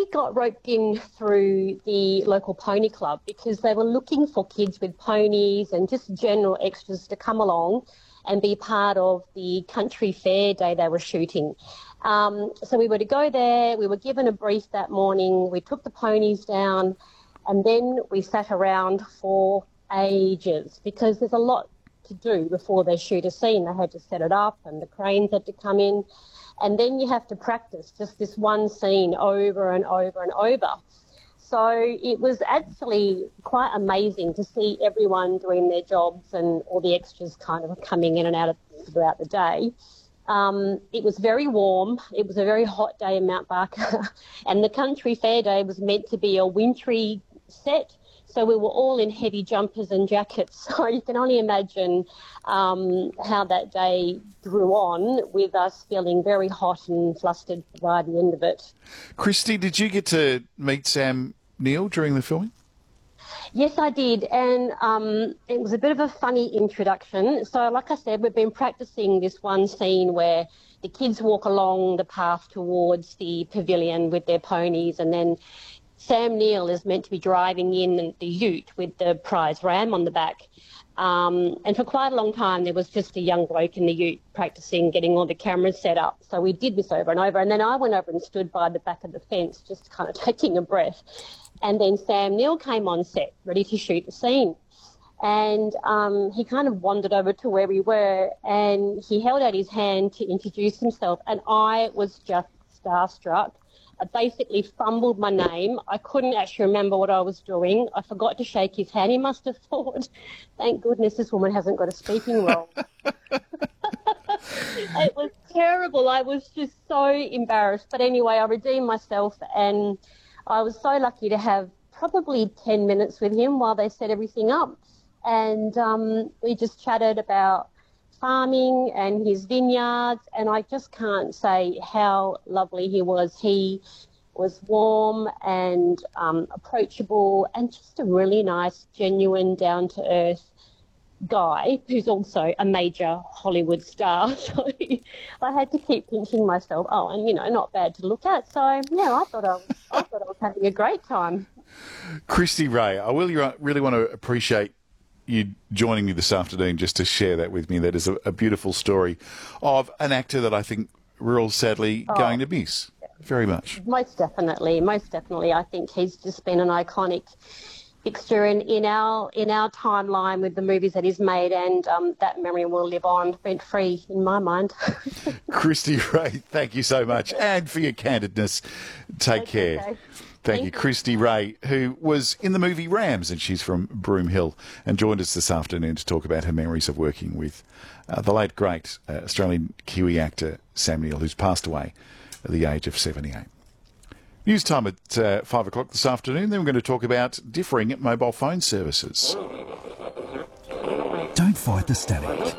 got roped in through the local pony club because they were looking for kids with ponies and just general extras to come along and be part of the country fair day they were shooting. So we were to go there. We were given a brief that morning. We took the ponies down and then we sat around for ages because there's a lot to do before they shoot a scene. They had to set it up and the cranes had to come in. And then you have to practice just this one scene over and over and over. So it was actually quite amazing to see everyone doing their jobs and all the extras kind of coming in and out throughout the day. It was very warm. It was a very hot day in Mount Barker. And the country fair day was meant to be a wintry set. So we were all in heavy jumpers and jackets. So you can only imagine how that day drew on with us feeling very hot and flustered by the end of it. Christy, did you get to meet Sam Neill during the filming? Yes, I did. And it was a bit of a funny introduction. So like I said, we've been practicing this one scene where the kids walk along the path towards the pavilion with their ponies, and then Sam Neill is meant to be driving in the ute with the prize ram on the back. And for quite a long time, there was just a young bloke in the ute practicing getting all the cameras set up. So we did this over and over. And then I went over and stood by the back of the fence, just kind of taking a breath. And then Sam Neill came on set, ready to shoot the scene. And he kind of wandered over to where we were and he held out his hand to introduce himself. And I was just starstruck. I basically fumbled my name. I couldn't actually remember what I was doing. I forgot to shake his hand. He must have thought, thank goodness this woman hasn't got a speaking role. It was terrible. I was just so embarrassed. But anyway, I redeemed myself and I was so lucky to have probably 10 minutes with him while they set everything up. And we just chatted about farming and his vineyards, and I just can't say how lovely he was. He was warm and approachable and just a really nice, genuine, down-to-earth guy who's also a major Hollywood star. So I had to keep pinching myself. Oh, and, you know, not bad to look at. So, yeah, I thought I was having a great time. Christy Ray, I really want to appreciate you joining me this afternoon just to share that with me. That is a beautiful story of an actor that I think we're all sadly going to miss very much. Most definitely. I think he's just been an iconic fixture in our timeline with the movies that he's made, and that memory will live on rent-free in my mind. Christy Ray, thank you so much, and for your candidness. Take care. Okay. Thank you. Christy Ray, who was in the movie Rams, and she's from Broome Hill, and joined us this afternoon to talk about her memories of working with the late, great Australian Kiwi actor Sam Neill, who's passed away at the age of 78. News time at 5 o'clock this afternoon. Then we're going to talk about differing mobile phone services. Don't fight the static.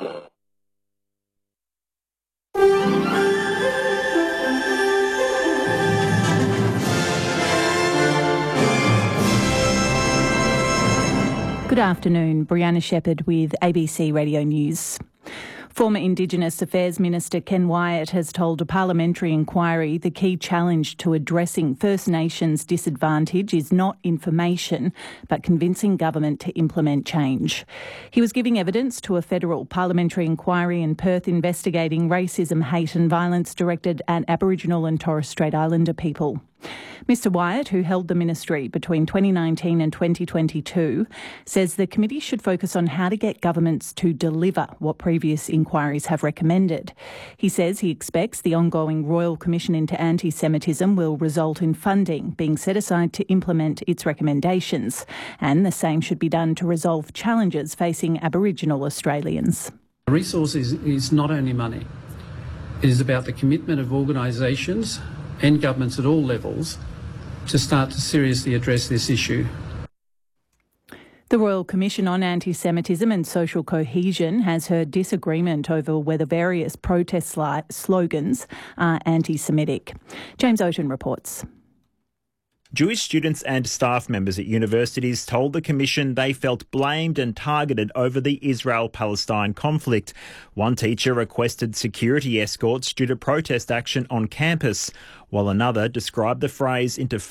Good afternoon, Brianna Shepherd with ABC Radio News. Former Indigenous Affairs Minister Ken Wyatt has told a parliamentary inquiry the key challenge to addressing First Nations disadvantage is not information, but convincing government to implement change. He was giving evidence to a federal parliamentary inquiry in Perth investigating racism, hate and violence directed at Aboriginal and Torres Strait Islander people. Mr Wyatt, who held the ministry between 2019 and 2022, says the committee should focus on how to get governments to deliver what previous inquiries have recommended. He says he expects the ongoing Royal Commission into Anti-Semitism will result in funding being set aside to implement its recommendations, and the same should be done to resolve challenges facing Aboriginal Australians. The resource is not only money. It is about the commitment of organisations and governments at all levels to start to seriously address this issue. The Royal Commission on Anti-Semitism and Social Cohesion has heard disagreement over whether various protest slogans are anti-Semitic. James Oaten reports. Jewish students and staff members at universities told the Commission they felt blamed and targeted over the Israel-Palestine conflict. One teacher requested security escorts due to protest action on campus, while another described the phrase intifada